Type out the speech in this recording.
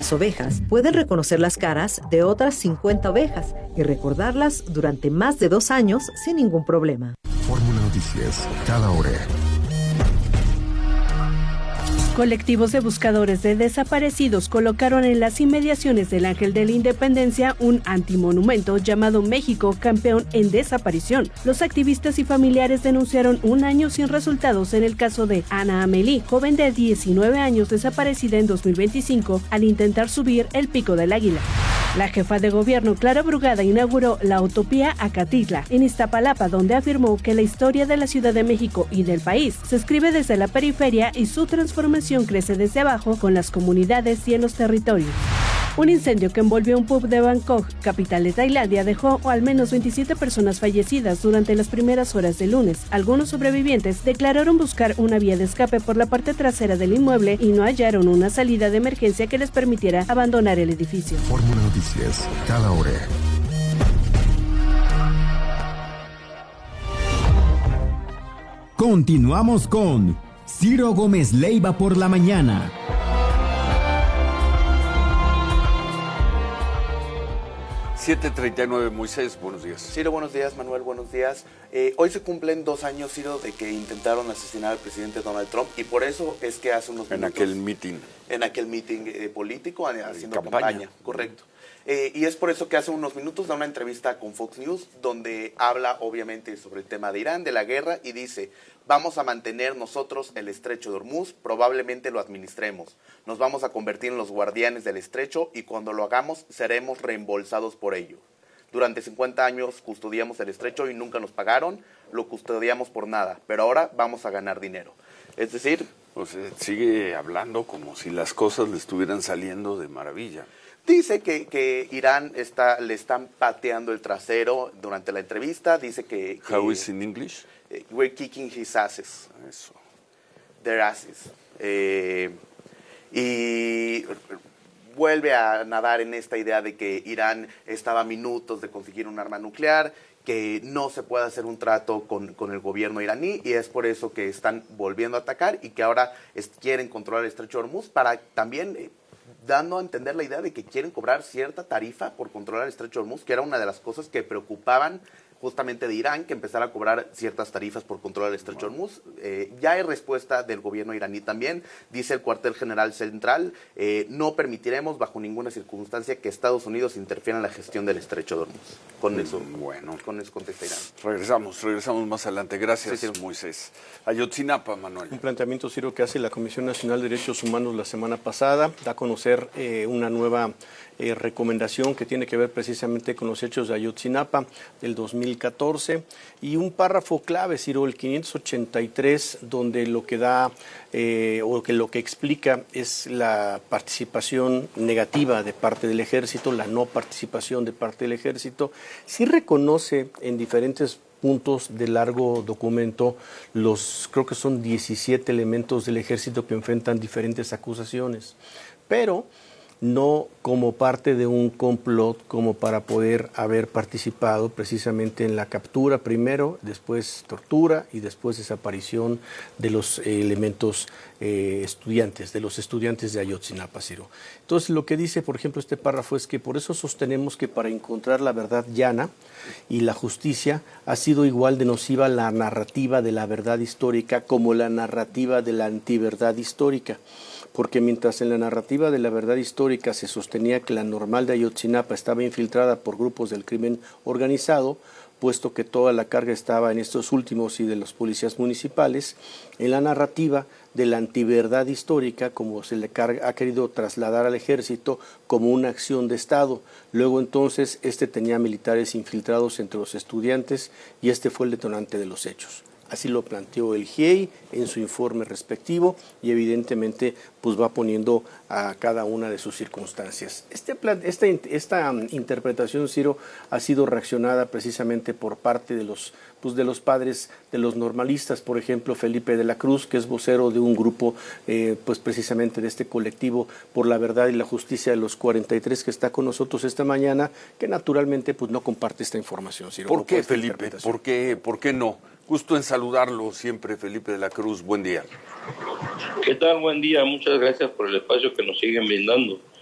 las ovejas pueden reconocer las caras de otras 50 ovejas y recordarlas durante más de 2 años sin ningún problema. Fórmula Noticias, cada hora. Colectivos de buscadores de desaparecidos colocaron en las inmediaciones del Ángel de la Independencia un antimonumento llamado México, campeón en desaparición. Los activistas y familiares denunciaron 1 año sin resultados en el caso de Ana Amelí, joven de 19 años desaparecida en 2025 al intentar subir el Pico del Águila. La jefa de gobierno, Clara Brugada, inauguró la Utopía Acatitla en Iztapalapa, donde afirmó que la historia de la Ciudad de México y del país se escribe desde la periferia y su transformación crece desde abajo con las comunidades y en los territorios. Un incendio que envolvió un pub de Bangkok, capital de Tailandia, dejó al menos 27 personas fallecidas durante las primeras horas del lunes. Algunos sobrevivientes declararon buscar una vía de escape por la parte trasera del inmueble y no hallaron una salida de emergencia que les permitiera abandonar el edificio. Fórmula Noticias, cada hora. Continuamos con Ciro Gómez Leiva por la mañana. 7:39, Moisés, buenos días. Ciro, buenos días, Manuel, buenos días. Hoy se cumplen 2 años, Ciro, de que intentaron asesinar al presidente Donald Trump, y por eso es que hace unos minutos... En aquel meeting político, haciendo campaña, correcto. Y es por eso que hace unos minutos da una entrevista con Fox News, donde habla obviamente sobre el tema de Irán, de la guerra, y dice: vamos a mantener nosotros el estrecho de Hormuz, probablemente lo administremos. Nos vamos a convertir en los guardianes del estrecho y cuando lo hagamos seremos reembolsados por ello. Durante 50 años custodiamos el estrecho y nunca nos pagaron, lo custodiamos por nada, pero ahora vamos a ganar dinero. Es decir... Pues sigue hablando como si las cosas le estuvieran saliendo de maravilla. Dice que Irán le están pateando el trasero durante la entrevista. Dice que... How is in English? We're kicking his asses. Eso. Their asses. Y vuelve a nadar en esta idea de que Irán estaba a minutos de conseguir un arma nuclear, que no se puede hacer un trato con el gobierno iraní, y es por eso que están volviendo a atacar y que ahora quieren controlar el estrecho de Hormuz para también... dando a entender la idea de que quieren cobrar cierta tarifa por controlar el estrecho de Hormuz, que era una de las cosas que preocupaban justamente de Irán, que empezara a cobrar ciertas tarifas por controlar el estrecho de Hormuz. Ya hay respuesta del gobierno iraní también, dice el cuartel general central: no permitiremos bajo ninguna circunstancia que Estados Unidos interfiera en la gestión del estrecho de Hormuz. Con eso contesta Irán. Regresamos más adelante. Gracias, sí. Moisés. Ayotzinapa, Manuel. Un planteamiento, Ciro, que hace la Comisión Nacional de Derechos Humanos la semana pasada, da a conocer una nueva recomendación que tiene que ver precisamente con los hechos de Ayotzinapa del 2014, y un párrafo clave, Ciro, el 583, donde lo que da lo que explica es la participación negativa de parte del ejército, la no participación de parte del ejército. Sí reconoce en diferentes puntos de largo documento creo que son 17 elementos del ejército que enfrentan diferentes acusaciones, pero no como parte de un complot, como para poder haber participado precisamente en la captura primero, después tortura y después desaparición de los elementos estudiantes, de los estudiantes de Ayotzinapa, Ciro. Entonces, lo que dice, por ejemplo, este párrafo es que por eso sostenemos que para encontrar la verdad llana y la justicia ha sido igual de nociva la narrativa de la verdad histórica como la narrativa de la antiverdad histórica. Porque mientras en la narrativa de la verdad histórica se sostenía que la Normal de Ayotzinapa estaba infiltrada por grupos del crimen organizado, puesto que toda la carga estaba en estos últimos y de los policías municipales, en la narrativa de la antiverdad histórica, como se le ha querido trasladar al ejército como una acción de Estado. Luego entonces tenía militares infiltrados entre los estudiantes y fue el detonante de los hechos. Así lo planteó el GIEI en su informe respectivo y evidentemente pues va poniendo a cada una de sus circunstancias. Esta interpretación, Ciro, ha sido reaccionada precisamente por parte de los padres de los normalistas, por ejemplo Felipe de la Cruz, que es vocero de un grupo pues precisamente de este colectivo por la verdad y la justicia de los 43 que está con nosotros esta mañana, que naturalmente pues no comparte esta información, Ciro. ¿Por qué, Felipe? ¿Por qué no? Gusto en saludarlo siempre, Felipe de la Cruz. Buen día. ¿Qué tal? Buen día. Muchas gracias por el espacio que nos siguen brindando.